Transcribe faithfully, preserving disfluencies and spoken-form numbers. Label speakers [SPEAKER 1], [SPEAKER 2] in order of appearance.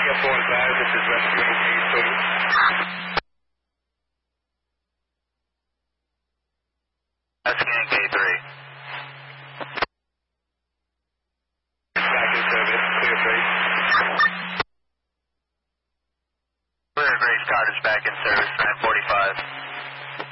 [SPEAKER 1] F one five, this is Rescue Cody.
[SPEAKER 2] Scan K three.
[SPEAKER 1] Back in service, clear Grace.
[SPEAKER 2] Clear Grace, Carter's back in service.